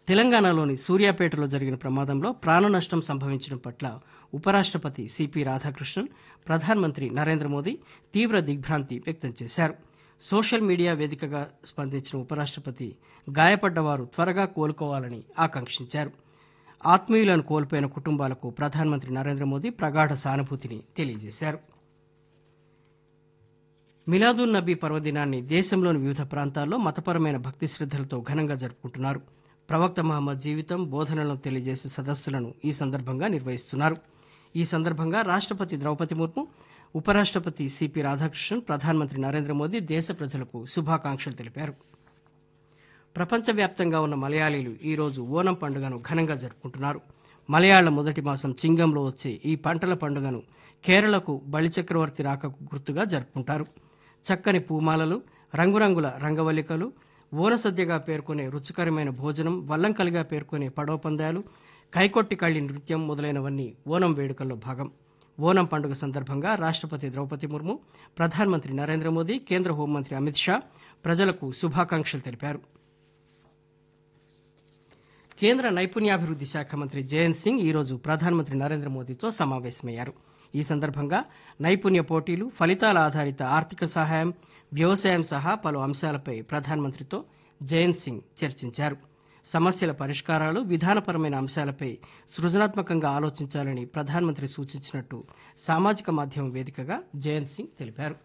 తెలంగాణలోని సూర్యాపేటలో జరిగిన ప్రమాదంలో ప్రాణనష్టం సంభవించడం పట్ల ఉపరాష్ట్రపతి సిపి రాధాకృష్ణన్, ప్రధానమంత్రి నరేంద్ర మోదీ తీవ్ర దిగ్భ్రాంతి వ్యక్తం చేశారు. సోషల్ మీడియా వేదికగా స్పందించిన ఉపరాష్ట్రపతి గాయపడ్డవారు త్వరగా కోలుకోవాలని ఆకాంక్షించారు. ఆత్మీయులను కోల్పోయిన కుటుంబాలకు ప్రధానమంత్రి నరేంద్ర మోదీ ప్రగాఢ సానుభూతిని తెలియజేశారు. మిలాదున్ నబీ పర్వదినాన్ని దేశంలోని వివిధ ప్రాంతాల్లో మతపరమైన భక్తి శ్రద్ధలతో ఘనంగా జరుపుకుంటున్నారు. ప్రవక్త మహమ్మద్ జీవితం, బోధనలను తెలియజేసే సదస్సులను ఈ సందర్భంగా నిర్వహిస్తున్నారు. ఈ సందర్భంగా రాష్ట్రపతి ద్రౌపది ముర్ము, ఉపరాష్ట్రపతి సిపి రాధాకృష్ణన్, ప్రధానమంత్రి నరేంద్ర మోదీ దేశ ప్రజలకు శుభాకాంక్షలు తెలిపారు. ప్రపంచవ్యాప్తంగా ఉన్న మలయాళీలు ఈరోజు ఓనం పండుగను ఘనంగా జరుపుకుంటున్నారు. మలయాళ మొదటి మాసం చింగంలో వచ్చే ఈ పంటల పండుగను కేరళకు బలిచక్రవర్తి రాకకు గుర్తుగా జరుపుకుంటారు. చక్కని పూమాలలు, రంగురంగుల రంగవల్లికలు, ఓనసద్యగా పేర్కొనే రుచికరమైన భోజనం, వల్లంకలిగా పేర్కొనే పడవ పందాలు, కైకొట్టి కళ్ళి నృత్యం మొదలైనవన్నీ ఓనం వేడుకల్లో భాగం. ఓనం పండుగ సందర్భంగా రాష్ట్రపతి ద్రౌపది ముర్ము, ప్రధానమంత్రి నరేంద్ర మోదీ, కేంద్ర హోంమంత్రి అమిత్ షా ప్రజలకు శుభాకాంక్షలు తెలిపారు. కేంద్ర నైపుణ్యాభివృద్ధి శాఖ మంత్రి జయంత్ సింగ్ ఈరోజు ప్రధానమంత్రి నరేంద్ర మోదీతో సమావేశమయ్యారు. ఈ సందర్భంగా నైపుణ్య పోటీలు, ఫలితాల ఆధారిత ఆర్థిక సహాయం, వ్యవసాయం సహా పలు అంశాలపై ప్రధానమంత్రితో జయంత్ సింగ్ చర్చించారు. సమస్యల పరిష్కారాలు, విధానపరమైన అంశాలపై సృజనాత్మకంగా ఆలోచించాలని ప్రధానమంత్రి సూచించినట్టు సామాజిక మాధ్యమం వేదికగా జయంత్ సింగ్ తెలిపారు.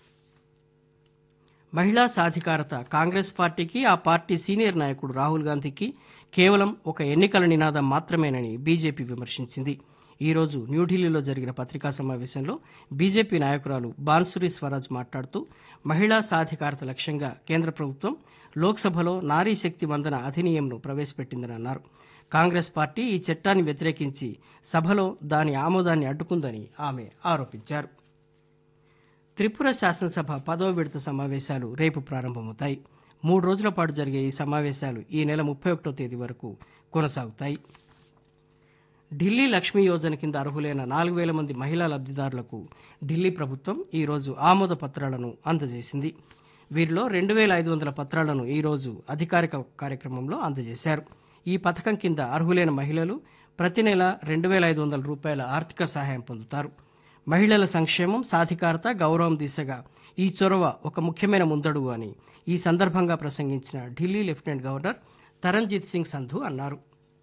మహిళా సాధికారత కాంగ్రెస్ పార్టీకి, ఆ పార్టీ సీనియర్ నాయకుడు రాహుల్ గాంధీకి కేవలం ఒక ఎన్నికల నినాదం మాత్రమేనని బీజేపీ విమర్శించింది. ఈరోజు న్యూఢిల్లీలో జరిగిన పత్రికా సమావేశంలో బీజేపీ నాయకురాలు బాన్సురి స్వరాజ్ మాట్లాడుతూ, మహిళా సాధికారత లక్ష్యంగా కేంద్ర ప్రభుత్వం లోక్సభలో నారీ శక్తి వందన అధినియంను ప్రవేశపెట్టిందని అన్నారు. కాంగ్రెస్ పార్టీ ఈ చట్టాన్ని వ్యతిరేకించి సభలో దాని ఆమోదాన్ని అడ్డుకుందని ఆమె ఆరోపించారు. త్రిపుర శాసనసభ 10వ విడత సమావేశాలు రేపు ప్రారంభమవుతాయి. 3 రోజుల పాటు జరిగే ఈ సమావేశాలు ఈ నెల 31వ తేదీ వరకు కొనసాగుతాయి. ఢిల్లీ లక్ష్మీ యోజన కింద అర్హులైన 4,000 మంది మహిళా లబ్ధిదారులకు ఢిల్లీ ప్రభుత్వం ఈరోజు ఆమోద పత్రాలను అందజేసింది. వీరిలో 2,500 పత్రాలను ఈరోజు అధికారిక కార్యక్రమంలో అందజేశారు. ఈ పథకం కింద అర్హులైన మహిళలు ప్రతి నెల 2,500 రూపాయల ఆర్థిక సహాయం పొందుతారు. మహిళల సంక్షేమం, సాధికారత, గౌరవం దిశగా ఈ చొరవ ఒక ముఖ్యమైన ముందడుగు అని ఈ సందర్భంగా ప్రసంగించిన ఢిల్లీ లెఫ్టినెంట్ గవర్నర్ తరణ్జిత్ సింగ్ సంధు అన్నారు.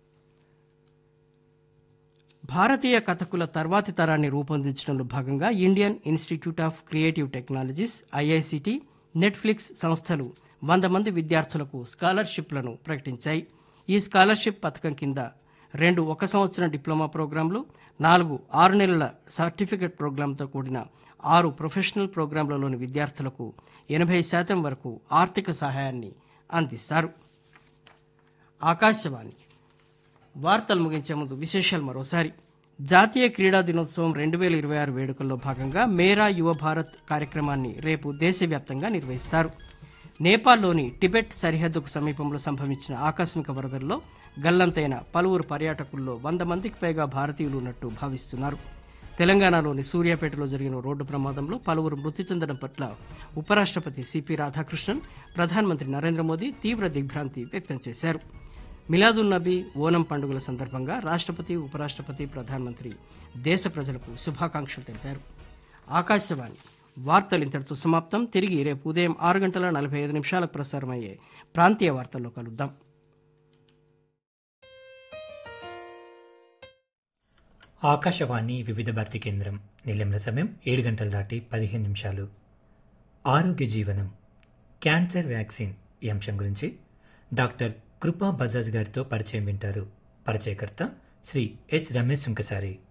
భారతీయ కథకుల తర్వాతి తరాన్ని రూపొందించడంలో భాగంగా Indian institute of creative technologies, IICT, Netflix సంస్థలు 100 మంది విద్యార్థులకు స్కాలర్షిప్లను ప్రకటించాయి. ఈ స్కాలర్షిప్ పథకం కింద 2 1 సంవత్సరం డిప్లొమా ప్రోగ్రాంలు, 4 6 నెలల సర్టిఫికెట్ ప్రోగ్రాంతో కూడిన 6 ప్రొఫెషనల్ ప్రోగ్రాంలలోని విద్యార్థులకు 80% వరకు ఆర్థిక సహాయాన్ని అందిస్తారు. ఆకాశవాణి వార్తలు ముగించే ముందు విశేషాలు మరోసారి. జాతీయ క్రీడా దినోత్సవం 2026 వేడుకల్లో భాగంగా మేరా యువ భారత్ కార్యక్రమాన్ని రేపు దేశవ్యాప్తంగా నిర్వహిస్తారు. నేపాల్లోని టిబెట్ సరిహద్దుకు సమీపంలో సంభవించిన ఆకస్మిక వరదల్లో గల్లంతైన పలువురు పర్యాటకుల్లో 100 మందికి పైగా భారతీయులు ఉన్నట్టు భావిస్తున్నారు. తెలంగాణలోని సూర్యాపేటలో జరిగిన రోడ్డు ప్రమాదంలో పలువురు మృతి చెందడం పట్ల ఉపరాష్ట్రపతి సిపి రాధాకృష్ణన్, ప్రధానమంత్రి నరేంద్ర మోదీ తీవ్ర దిగ్భ్రాంతి వ్యక్తం చేశారు. మిలాదున్ నబీ, ఓనం పండుగల సందర్భంగా రాష్ట్రపతి, ఉపరాష్ట్రపతి, ప్రధానమంత్రి దేశ ప్రజలకు శుభాకాంక్షలు తెలిపారు. ఆకాశవాణి వార్తలు ఇంతటితో సమాప్తం. తిరిగి రేపు ఉదయం 6:45 ప్రసారమయ్యే ప్రాంతీయ వార్తల్లో కలుద్దాం. ఆకాశవాణి వివిధ భారతి కేంద్రం. నిలయంల సమయం 7 గంటలు దాటి 15 నిమిషాలు. ఆరోగ్య జీవనం, క్యాన్సర్ వ్యాక్సిన్ ఈ అంశం గురించి డాక్టర్ కృపా బజాజ్ గారితో పరిచయం వింటారు. పరిచయకర్త శ్రీ ఎస్ రమేష్ సుంకసారి.